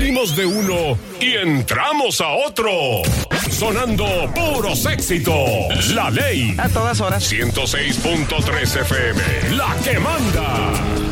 Salimos de uno y entramos a otro. Sonando puros éxitos. La Ley. A todas horas. 106.3 FM. La que manda.